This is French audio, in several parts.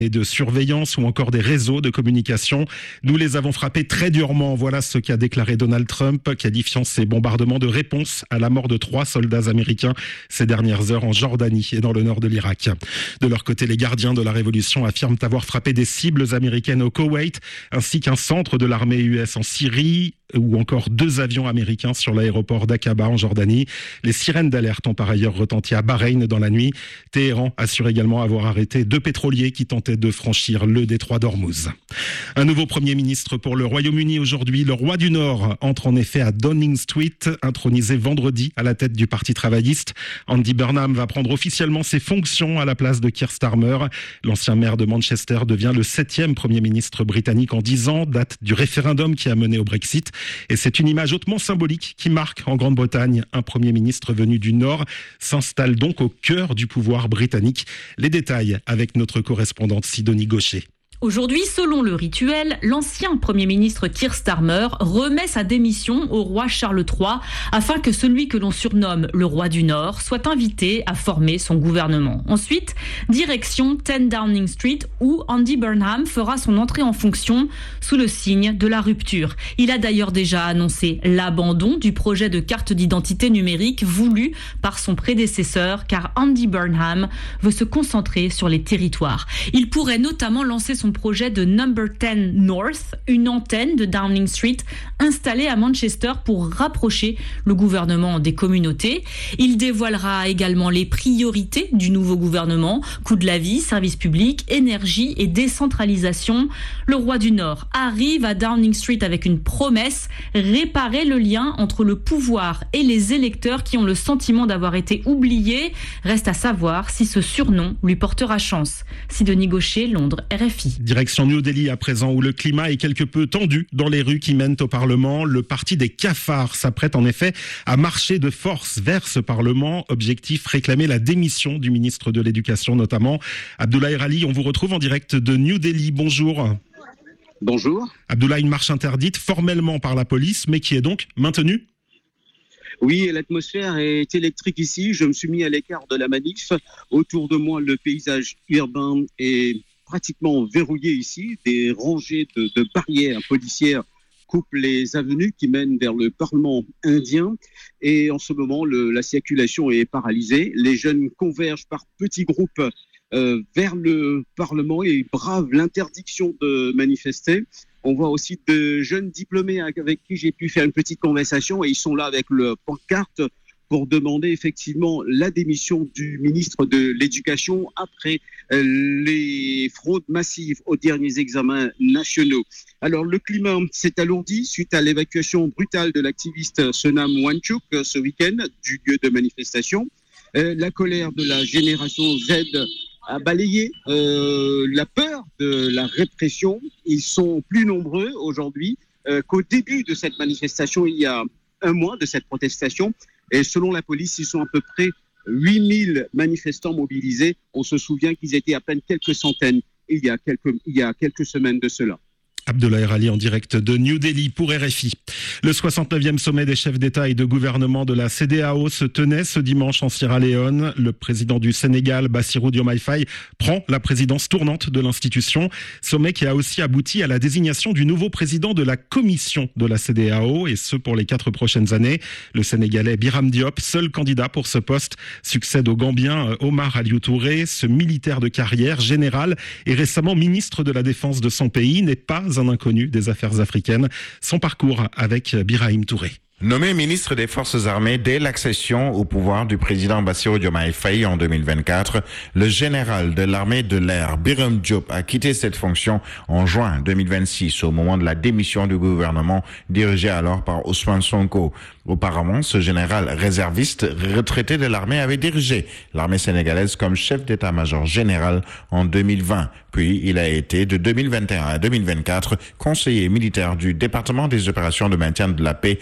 et de surveillance ou encore des réseaux de communication. Nous les avons frappés très durement. Voilà ce qu'a déclaré Donald Trump, qualifiant ces bombardements de réponse à la mort de 3 soldats américains ces dernières heures en Jordanie et dans le nord de l'Irak. De leur côté, les gardiens de la révolution affirment avoir frappé des cibles américaines au Koweït, ainsi qu'un centre de l'armée US en Syrie, ou encore 2 avions américains sur l'aéroport d'Aqaba en Jordanie. Les sirènes d'alerte ont par ailleurs retenti à Bahreïn dans la nuit. Téhéran assure également avoir arrêté 2 pétroliers qui tentaient de franchir le détroit d'Ormuz. Un nouveau Premier ministre pour le Royaume-Uni aujourd'hui. Le roi du Nord entre en effet à Downing Street, intronisé vendredi à la tête du Parti travailliste. Andy Burnham va prendre officiellement ses fonctions à la place de Keir Starmer. L'ancien maire de Manchester devient le 7e Premier ministre britannique en 10 ans, date du référendum qui a mené au Brexit. Et c'est une image hautement symbolique qui marque en Grande-Bretagne. Un Premier ministre venu du Nord s'installe donc au cœur du pouvoir britannique. Les détails avec notre correspondante Sidonie Gaucher. Aujourd'hui, selon le rituel, l'ancien Premier ministre Keir Starmer remet sa démission au roi Charles III afin que celui que l'on surnomme le roi du Nord soit invité à former son gouvernement. Ensuite, direction 10 Downing Street où Andy Burnham fera son entrée en fonction sous le signe de la rupture. Il a d'ailleurs déjà annoncé l'abandon du projet de carte d'identité numérique voulu par son prédécesseur car Andy Burnham veut se concentrer sur les territoires. Il pourrait notamment lancer son projet de Number 10 North, une antenne de Downing Street installée à Manchester pour rapprocher le gouvernement des communautés. Il dévoilera également les priorités du nouveau gouvernement, coût de la vie, services publics, énergie et décentralisation. Le roi du Nord arrive à Downing Street avec une promesse, réparer le lien entre le pouvoir et les électeurs qui ont le sentiment d'avoir été oubliés. Reste à savoir si ce surnom lui portera chance. Sidonie Gaucher, Londres, RFI. Direction New Delhi à présent, où le climat est quelque peu tendu dans les rues qui mènent au Parlement. Le parti des cafards s'apprête en effet à marcher de force vers ce Parlement. Objectif, réclamer la démission du ministre de l'Éducation notamment. Abdoulaye Rali, on vous retrouve en direct de New Delhi. Bonjour. Bonjour. Abdoulaye, une marche interdite formellement par la police, mais qui est donc maintenue ? Oui, l'atmosphère est électrique ici. Je me suis mis à l'écart de la manif. Autour de moi, le paysage urbain est pratiquement verrouillé ici. Des rangées de barrières policières coupent les avenues qui mènent vers le Parlement indien. Et en ce moment, la circulation est paralysée. Les jeunes convergent par petits groupes vers le Parlement et bravent l'interdiction de manifester. On voit aussi de jeunes diplômés avec qui j'ai pu faire une petite conversation et ils sont là avec leur pancarte pour demander effectivement la démission du ministre de l'Éducation après les fraudes massives aux derniers examens nationaux. Alors le climat s'est alourdi suite à l'évacuation brutale de l'activiste Sonam Wangchuk ce week-end du lieu de manifestation. La colère de la génération Z a balayé la peur de la répression. Ils sont plus nombreux aujourd'hui qu'au début de cette manifestation, il y a un mois de cette protestation. Et selon la police, ils sont à peu près 8000 manifestants mobilisés. On se souvient qu'ils étaient à peine quelques centaines il y a quelques semaines de cela. Abdoulaye Rali en direct de New Delhi pour RFI. Le 69e sommet des chefs d'État et de gouvernement de la CEDEAO se tenait ce dimanche en Sierra Leone. Le président du Sénégal, Bassirou Diomaye Faye, prend la présidence tournante de l'institution. Sommet qui a aussi abouti à la désignation du nouveau président de la commission de la CEDEAO, et ce pour les 4 prochaines années. Le Sénégalais Biram Diop, seul candidat pour ce poste, succède au Gambien Omar Aliou Touré. Ce militaire de carrière, général et récemment ministre de la Défense de son pays, n'est pas un inconnu des affaires africaines. Son parcours avec Birahim Touré. Nommé ministre des Forces armées dès l'accession au pouvoir du président Bassirou Diomaye Faye en 2024, le général de l'armée de l'air Biram Diop a quitté cette fonction en juin 2026 au moment de la démission du gouvernement dirigé alors par Ousmane Sonko. Auparavant, ce général réserviste retraité de l'armée avait dirigé l'armée sénégalaise comme chef d'état-major général en 2020. Puis, il a été de 2021 à 2024 conseiller militaire du département des opérations de maintien de la paix de l'ONU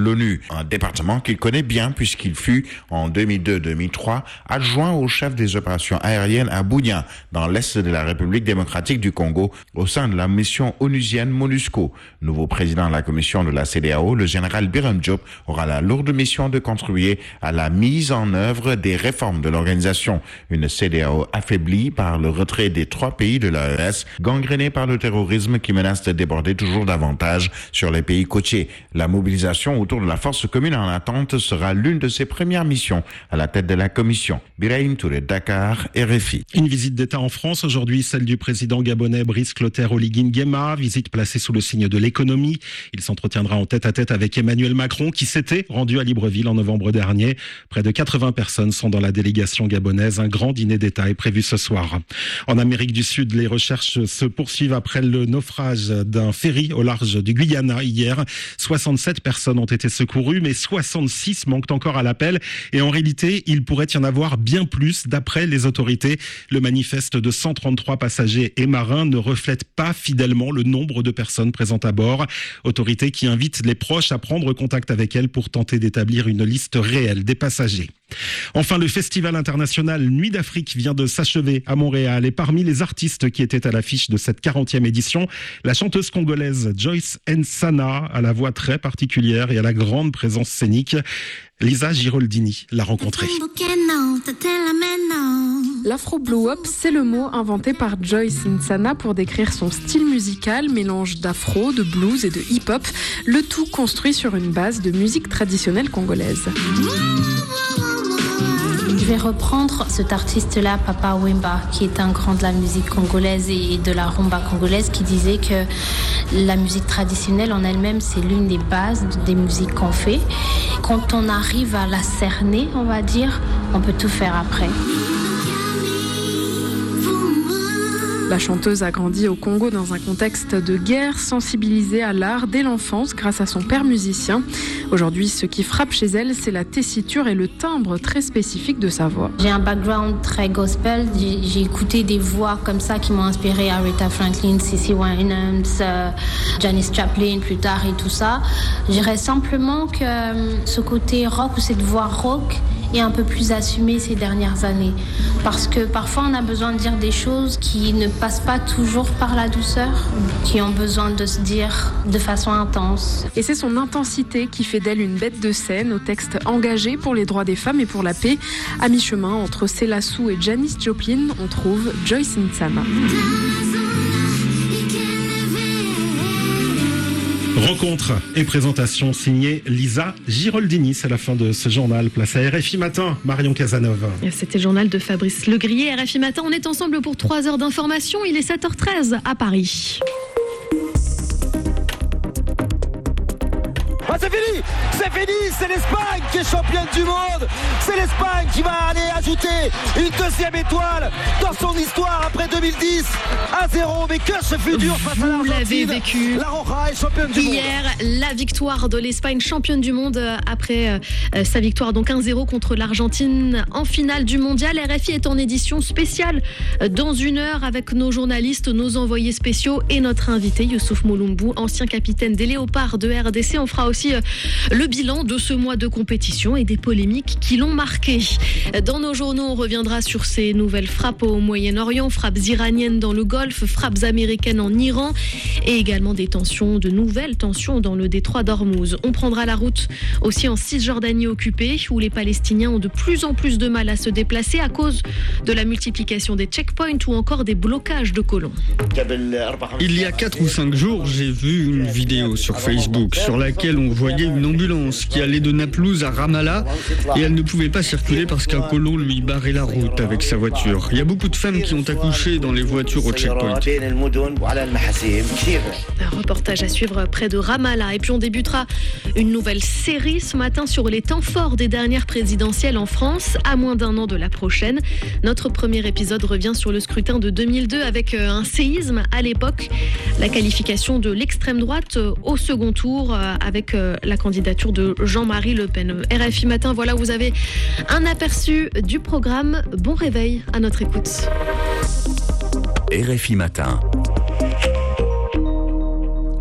l'ONU, un département qu'il connaît bien puisqu'il fut en 2002-2003 adjoint au chef des opérations aériennes à Bunia, dans l'est de la République démocratique du Congo, au sein de la mission onusienne MONUSCO. Nouveau président de la commission de la CEDEAO, le général Birame Diop aura la lourde mission de contribuer à la mise en œuvre des réformes de l'organisation. Une CEDEAO affaiblie par le retrait des 3 pays de l'AES, gangrénée par le terrorisme qui menace de déborder toujours davantage sur les pays côtiers. La mobilisation autour de la force commune en attente sera l'une de ses premières missions à la tête de la commission. Birahim Touré, Dakar, RFI. Une visite d'État en France aujourd'hui, celle du président gabonais Brice Clotaire Oligui Nguema, visite placée sous le signe de l'économie. Il s'entretiendra en tête-à-tête avec Emmanuel Macron qui s'était rendu à Libreville en novembre dernier. Près de 80 personnes sont dans la délégation gabonaise. Un grand dîner d'État est prévu ce soir. En Amérique du Sud, les recherches se poursuivent après le naufrage d'un ferry au large du Guyana hier. 67 personnes ont été secourues, mais 66 manquent encore à l'appel. Et en réalité, il pourrait y en avoir bien plus d'après les autorités. Le manifeste de 133 passagers et marins ne reflète pas fidèlement le nombre de personnes présentes à bord. Autorités qui invitent les proches à prendre contact avec elles pour tenter d'établir une liste réelle des passagers. Enfin, le Festival international Nuit d'Afrique vient de s'achever à Montréal. Et parmi les artistes qui étaient à l'affiche de cette 40e édition, la chanteuse congolaise Joyce Nsana, à la voix très particulière et à la grande présence scénique. Lisa Giroldini l'a rencontrée. L'afro blow-up, c'est le mot inventé par Joyce Nsana pour décrire son style musical, mélange d'afro, de blues et de hip-hop, le tout construit sur une base de musique traditionnelle congolaise. Je vais reprendre cet artiste-là, Papa Wemba, qui est un grand de la musique congolaise et de la rumba congolaise, qui disait que la musique traditionnelle en elle-même, c'est l'une des bases des musiques qu'on fait. Quand on arrive à la cerner, on va dire, on peut tout faire après. La chanteuse a grandi au Congo dans un contexte de guerre, sensibilisée à l'art dès l'enfance grâce à son père musicien. Aujourd'hui, ce qui frappe chez elle, c'est la tessiture et le timbre très spécifique de sa voix. J'ai un background très gospel. J'ai écouté des voix comme ça qui m'ont inspiré, Aretha Franklin, CeCe Winans, Janis Joplin plus tard et tout ça. Je dirais simplement que ce côté rock ou cette voix rock est un peu plus assumée ces dernières années. Parce que parfois on a besoin de dire des choses qui ne passent pas toujours par la douceur, qui ont besoin de se dire de façon intense. Et c'est son intensité qui fait d'elle une bête de scène, au texte engagé pour les droits des femmes et pour la paix. À mi-chemin entre Selassou et Janis Joplin, on trouve Joyce Nsana. Rencontre et présentation signée Lisa Giroldini. C'est la fin de ce journal. Place à RFI Matin, Marion Casanova. C'était le journal de Fabrice Legrier. RFI Matin, on est ensemble pour 3 heures d'information. Il est 7h13 à Paris. Ah, c'est fini, c'est l'Espagne qui est championne du monde, c'est l'Espagne qui va aller ajouter une 2e étoile dans son histoire après 2010 à 0, mais que ce fut dur face à l'Argentine. Vous l'avez vécu. La Roja est championne du monde. Hier, la victoire de l'Espagne, championne du monde après sa victoire donc 1-0 contre l'Argentine en finale du mondial. RFI est en édition spéciale dans 1 heure avec nos journalistes, nos envoyés spéciaux et notre invité Youssouf Moulombou, ancien capitaine des Léopards de RDC. On fera aussi le bilan de ce mois de compétition et des polémiques qui l'ont marqué. Dans nos journaux, on reviendra sur ces nouvelles frappes au Moyen-Orient, frappes iraniennes dans le Golfe, frappes américaines en Iran et également de nouvelles tensions dans le détroit d'Ormuz. On prendra la route aussi en Cisjordanie occupée où les Palestiniens ont de plus en plus de mal à se déplacer à cause de la multiplication des checkpoints ou encore des blocages de colons. Il y a 4 ou 5 jours, j'ai vu une vidéo sur Facebook sur laquelle on voyait une ambulance qui allait de Naplouse à Ramallah et elle ne pouvait pas circuler parce qu'un colon lui barrait la route avec sa voiture. Il y a beaucoup de femmes qui ont accouché dans les voitures au checkpoint. Un reportage à suivre près de Ramallah. Et puis on débutera une nouvelle série ce matin sur les temps forts des dernières présidentielles en France, à moins d'1 an de la prochaine. Notre premier épisode revient sur le scrutin de 2002 avec un séisme à l'époque, la qualification de l'extrême droite au second tour avec la candidature de Jean-Marie Le Pen. RFI Matin, voilà, vous avez un aperçu du programme. Bon réveil à notre écoute. RFI Matin.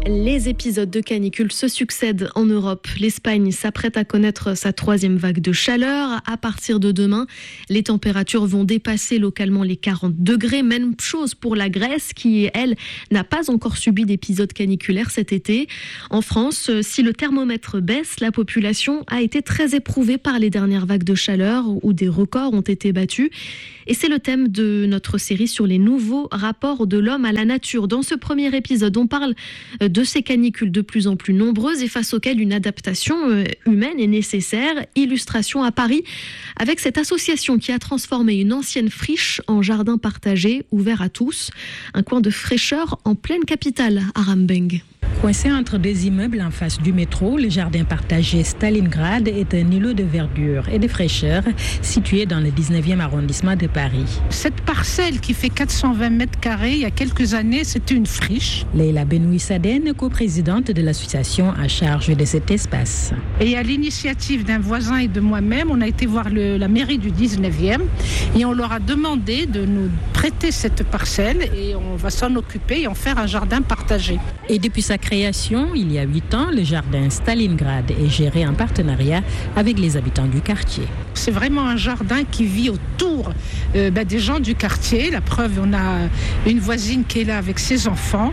Les épisodes de canicule se succèdent en Europe. L'Espagne s'apprête à connaître sa 3e vague de chaleur. À partir de demain, les températures vont dépasser localement les 40 degrés. Même chose pour la Grèce qui, elle, n'a pas encore subi d'épisodes caniculaires cet été. En France, si le thermomètre baisse, la population a été très éprouvée par les dernières vagues de chaleur où des records ont été battus. Et c'est le thème de notre série sur les nouveaux rapports de l'homme à la nature. Dans ce premier épisode, on parle de ces canicules de plus en plus nombreuses et face auxquelles une adaptation humaine est nécessaire. Illustration à Paris avec cette association qui a transformé une ancienne friche en jardin partagé ouvert à tous. Un coin de fraîcheur en pleine capitale, à Rambeng. Coincé entre deux immeubles en face du métro, le jardin partagé Stalingrad est un îlot de verdure et de fraîcheur situé dans le 19e arrondissement de Paris. Cette parcelle qui fait 420 mètres carrés, il y a quelques années, c'était une friche. Leila Benoui-Saden, coprésidente de l'association en charge de cet espace. Et à l'initiative d'un voisin et de moi-même, on a été voir la mairie du 19e et on leur a demandé de nous prêter cette parcelle et on va s'en occuper et en faire un jardin partagé. Et depuis sa création, il y a 8 ans, le jardin Stalingrad est géré en partenariat avec les habitants du quartier. C'est vraiment un jardin qui vit autour des gens du quartier. La preuve, on a une voisine qui est là avec ses enfants.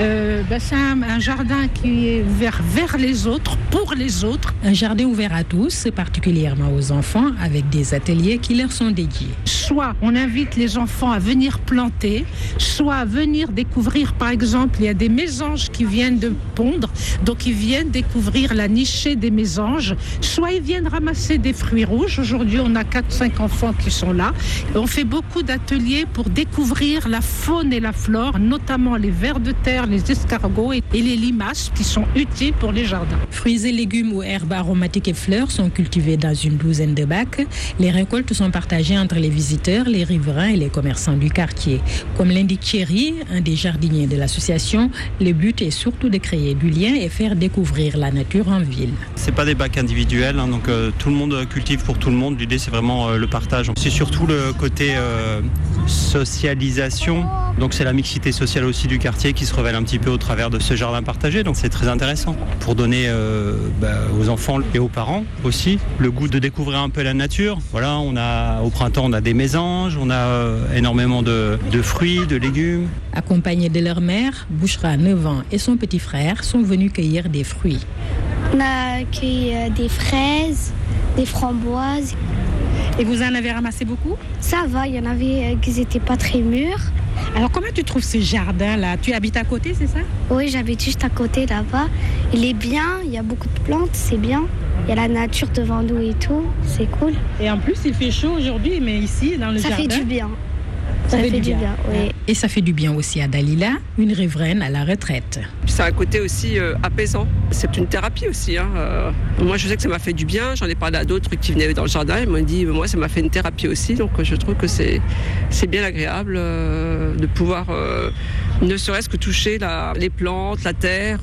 C'est un jardin qui est ouvert vers les autres, pour les autres. Un jardin ouvert à tous, particulièrement aux enfants, avec des ateliers qui leur sont dédiés. Soit on invite les enfants à venir planter, soit à venir découvrir, par exemple, il y a des mésanges qui viennent de pondre, donc ils viennent découvrir la nichée des mésanges, soit ils viennent ramasser des fruits rouges. Aujourd'hui, on a 4-5 enfants qui sont là. On fait beaucoup d'ateliers pour découvrir la faune et la flore, notamment les vers de terre, les escargots et les limaces qui sont utiles pour les jardins. Fruits et légumes ou herbes aromatiques et fleurs sont cultivés dans une douzaine de bacs. Les récoltes sont partagées entre les visiteurs, les riverains et les commerçants du quartier. Comme l'indique Thierry, un des jardiniers de l'association, le but est surtout de créer du lien et faire découvrir la nature en ville. C'est pas des bacs individuels, donc tout le monde cultive pour tout le monde. L'idée, c'est vraiment le partage. C'est surtout le côté socialisation. Donc c'est la mixité sociale aussi du quartier qui se révèle un petit peu au travers de ce jardin partagé. Donc c'est très intéressant pour donner aux enfants et aux parents aussi le goût de découvrir un peu la nature. Voilà, au printemps, on a des mésanges, on a énormément de fruits, de légumes. Accompagnés de leur mère, Bouchra, 9 ans, et son petit frère sont venus cueillir des fruits. On a cueilli des fraises, des framboises. Et vous en avez ramassé beaucoup? Ça va, il y en avait qui n'étaient pas très mûrs. Alors comment tu trouves ce jardin-là? Tu habites à côté, c'est ça? Oui, j'habite juste à côté là-bas. Il est bien, il y a beaucoup de plantes, c'est bien. Il y a la nature devant nous et tout, c'est cool. Et en plus, il fait chaud aujourd'hui, mais ici, dans le jardin... Ça fait du bien. Ça fait du bien, oui. Et ça fait du bien aussi à Dalila, une riveraine à la retraite. C'est un côté aussi apaisant. C'est une thérapie aussi. Moi, je sais que ça m'a fait du bien. J'en ai parlé à d'autres qui venaient dans le jardin. Ils m'ont dit, moi, ça m'a fait une thérapie aussi. Donc, je trouve que c'est bien agréable de pouvoir, ne serait-ce que toucher les plantes, la terre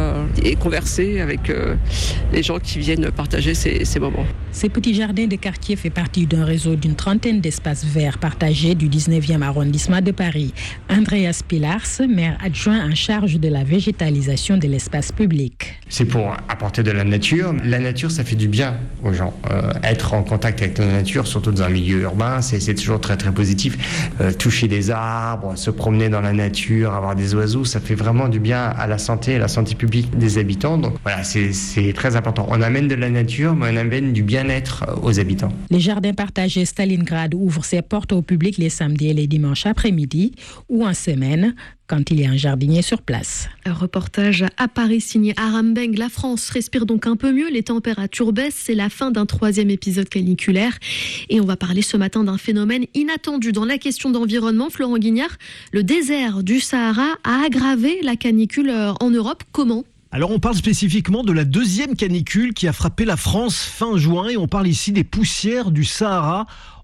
et converser avec les gens qui viennent partager ces moments. Ces petits jardins de quartier fait partie d'un réseau d'une 30aine d'espaces verts partagés du 19e arrondissement de Paris. Andreas Pilars, maire adjoint en charge de la végétalisation de l'espace public. C'est pour apporter de la nature. La nature, ça fait du bien aux gens. Être en contact avec la nature, surtout dans un milieu urbain, c'est toujours très très positif. Toucher des arbres, se promener dans la nature, avoir des oiseaux, ça fait vraiment du bien à la santé publique des habitants. Donc voilà, c'est très important. On amène de la nature, mais on amène du bien-être aux habitants. Les jardins partagés Stalingrad ouvrent ses portes au public les samedis et les dimanches après-midi ou en semaine, quand il y a un jardinier sur place. Un reportage à Paris signé Arambeng. La France respire donc un peu mieux, les températures baissent, c'est la fin d'un 3e épisode caniculaire. Et on va parler ce matin d'un phénomène inattendu dans la question d'environnement. Florent Guignard, le désert du Sahara a aggravé la canicule en Europe. Comment ? Alors on parle spécifiquement de la 2e canicule qui a frappé la France fin juin et on parle ici des poussières du Sahara.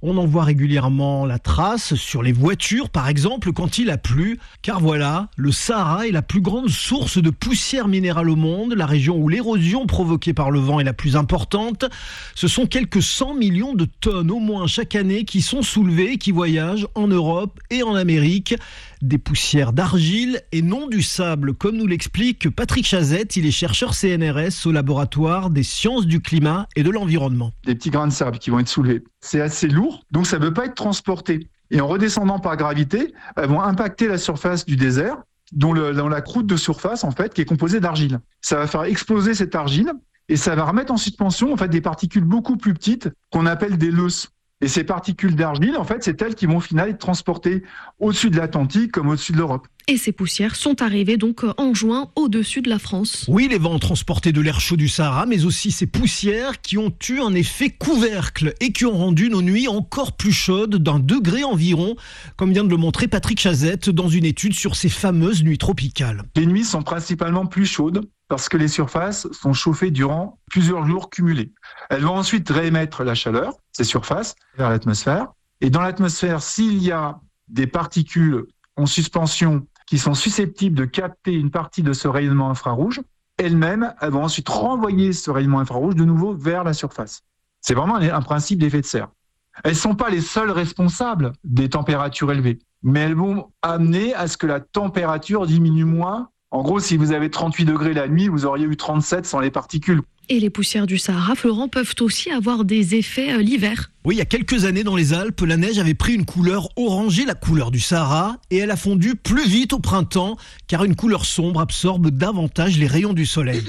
On en voit régulièrement la trace sur les voitures, par exemple, quand il a plu. Car voilà, le Sahara est la plus grande source de poussière minérale au monde, la région où l'érosion provoquée par le vent est la plus importante. Ce sont quelques 100 millions de tonnes au moins chaque année qui sont soulevées et qui voyagent en Europe et en Amérique. Des poussières d'argile et non du sable, comme nous l'explique Patrick Chazette. Il est chercheur CNRS au laboratoire des sciences du climat et de l'environnement. Des petits grains de sable qui vont être soulevés. C'est assez lourd, donc ça ne peut pas être transporté. Et en redescendant par gravité, elles vont impacter la surface du désert, dont la croûte de surface, en fait, qui est composée d'argile. Ça va faire exploser cette argile et ça va remettre en suspension, en fait, des particules beaucoup plus petites qu'on appelle des leusses. Et ces particules d'argile, en fait, c'est elles qui vont au final être transportées au-dessus de l'Atlantique comme au-dessus de l'Europe. Et ces poussières sont arrivées donc en juin au-dessus de la France. Oui, les vents ont transporté de l'air chaud du Sahara, mais aussi ces poussières qui ont eu un effet couvercle et qui ont rendu nos nuits encore plus chaudes d'1 degré environ, comme vient de le montrer Patrick Chazette dans une étude sur ces fameuses nuits tropicales. Les nuits sont principalement plus chaudes parce que les surfaces sont chauffées durant plusieurs jours cumulés. Elles vont ensuite réémettre la chaleur, ces surfaces, vers l'atmosphère. Et dans l'atmosphère, s'il y a des particules en suspension qui sont susceptibles de capter une partie de ce rayonnement infrarouge, elles vont ensuite renvoyer ce rayonnement infrarouge de nouveau vers la surface. C'est vraiment un principe d'effet de serre. Elles ne sont pas les seules responsables des températures élevées, mais elles vont amener à ce que la température diminue moins. En gros, si vous avez 38 degrés la nuit, vous auriez eu 37 sans les particules. Et les poussières du Sahara, Florent, peuvent aussi avoir des effets l'hiver. Oui, il y a quelques années dans les Alpes, la neige avait pris une couleur orangée, la couleur du Sahara, et elle a fondu plus vite au printemps, car une couleur sombre absorbe davantage les rayons du soleil.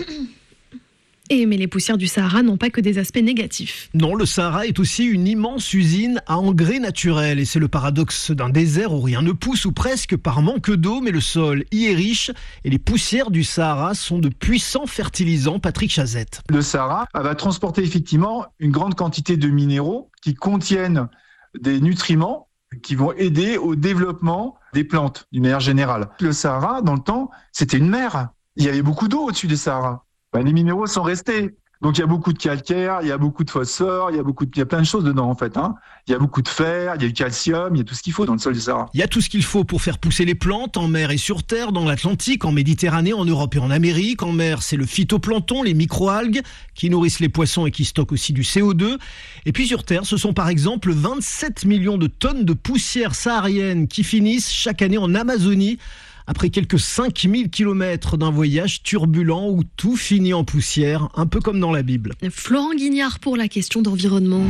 Mais les poussières du Sahara n'ont pas que des aspects négatifs. Non, le Sahara est aussi une immense usine à engrais naturel. Et c'est le paradoxe d'un désert où rien ne pousse, ou presque, par manque d'eau, mais le sol y est riche. Et les poussières du Sahara sont de puissants fertilisants. Patrick Chazette. Le Sahara va transporter effectivement une grande quantité de minéraux qui contiennent des nutriments qui vont aider au développement des plantes, d'une manière générale. Le Sahara, dans le temps, c'était une mer. Il y avait beaucoup d'eau au-dessus du Sahara. Les minéraux sont restés. Donc il y a beaucoup de calcaire, il y a beaucoup de phosphore, il y a plein de choses dedans en fait. Il y a beaucoup de fer, il y a du calcium, il y a tout ce qu'il faut dans le sol du Sahara. Il y a tout ce qu'il faut pour faire pousser les plantes en mer et sur terre, dans l'Atlantique, en Méditerranée, en Europe et en Amérique. En mer, c'est le phytoplancton, les microalgues qui nourrissent les poissons et qui stockent aussi du CO2. Et puis sur terre, ce sont par exemple 27 millions de tonnes de poussière saharienne qui finissent chaque année en Amazonie. Après quelques 5000 km d'un voyage turbulent où tout finit en poussière, un peu comme dans la Bible. Florent Guignard pour la question d'environnement.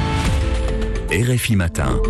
RFI Matin.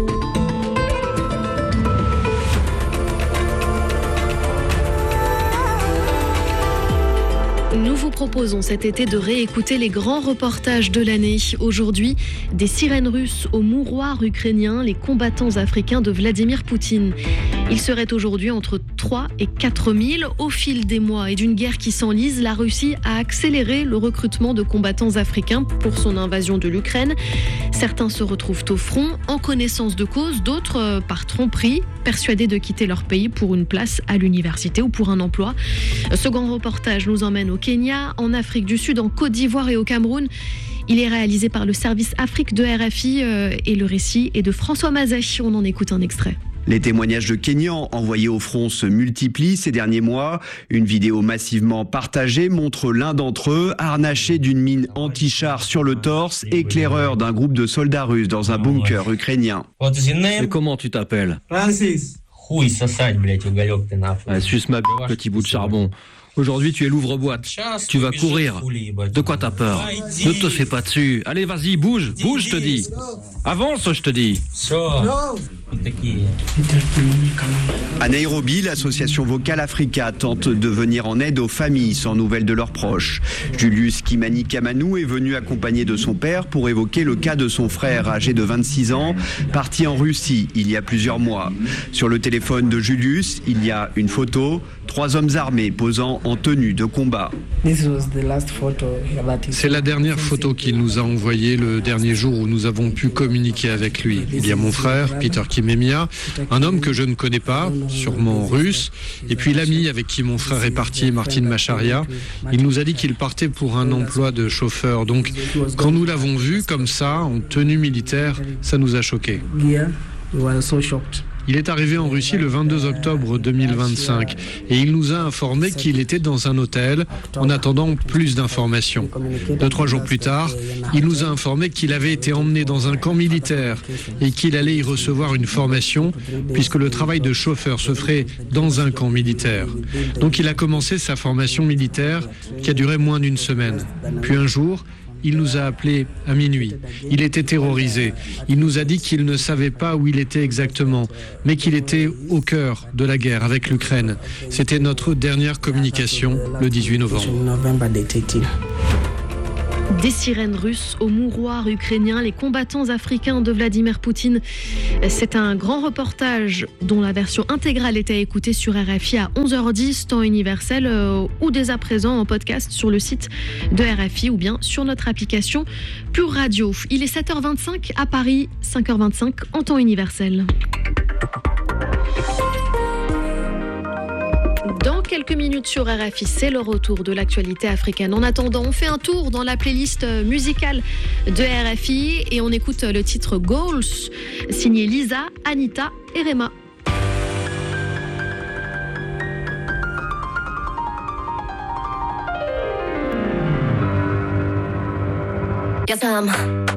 Nous vous proposons cet été de réécouter les grands reportages de l'année. Aujourd'hui, des sirènes russes aux mouroirs ukrainiens, les combattants africains de Vladimir Poutine. Il serait aujourd'hui entre 3 et 4 000. Au fil des mois et d'une guerre qui s'enlise, la Russie a accéléré le recrutement de combattants africains pour son invasion de l'Ukraine. Certains se retrouvent au front, en connaissance de cause, d'autres par tromperie, persuadés de quitter leur pays pour une place à l'université ou pour un emploi. Ce grand reportage nous emmène au Kenya, en Afrique du Sud, en Côte d'Ivoire et au Cameroun. Il est réalisé par le service Afrique de RFI et le récit est de François Mazet. On en écoute un extrait. Les témoignages de Kenyans envoyés au front se multiplient ces derniers mois. Une vidéo massivement partagée montre l'un d'entre eux harnaché d'une mine anti-char sur le torse, éclaireur d'un groupe de soldats russes dans un bunker ukrainien. Et comment tu t'appelles? Francis. Suce ma bite, petit bout de charbon. Aujourd'hui, tu es l'ouvre-boîte. Tu vas courir. De quoi t'as peur? Ne te fais pas dessus. Allez, vas-y, bouge, bouge, je te dis. Avance, je te dis. À Nairobi, l'association Vocal Africa tente de venir en aide aux familles sans nouvelles de leurs proches. Julius Kimani Kamanou est venu accompagné de son père pour évoquer le cas de son frère âgé de 26 ans, parti en Russie il y a plusieurs mois. Sur le téléphone de Julius, il y a une photo, 3 hommes armés posant en tenue de combat. C'est la dernière photo qu'il nous a envoyée le dernier jour où nous avons pu communiquer avec lui. Il y a mon frère, Peter Kimemia, un homme que je ne connais pas, sûrement russe, et puis l'ami avec qui mon frère est parti, Martin Macharia. Il nous a dit qu'il partait pour un emploi de chauffeur. Donc, quand nous l'avons vu comme ça, en tenue militaire, ça nous a choqués. Il est arrivé en Russie le 22 octobre 2025 et il nous a informé qu'il était dans un hôtel en attendant plus d'informations. 2-3 jours plus tard, il nous a informé qu'il avait été emmené dans un camp militaire et qu'il allait y recevoir une formation puisque le travail de chauffeur se ferait dans un camp militaire. Donc il a commencé sa formation militaire qui a duré moins d'1 semaine. Puis un jour, il nous a appelés à minuit. Il était terrorisé. Il nous a dit qu'il ne savait pas où il était exactement, mais qu'il était au cœur de la guerre avec l'Ukraine. C'était notre dernière communication le 18 novembre. Des sirènes russes au mouroir ukrainien, les combattants africains de Vladimir Poutine. C'est un grand reportage dont la version intégrale est à écouter sur RFI à 11h10, temps universel, ou dès à présent en podcast sur le site de RFI ou bien sur notre application Pure Radio. Il est 7h25 à Paris, 5h25 en temps universel. Dans quelques minutes sur RFI, c'est le retour de l'actualité africaine. En attendant, on fait un tour dans la playlist musicale de RFI et on écoute le titre Goals, signé Lisa, Anita et Rema. Guess I'm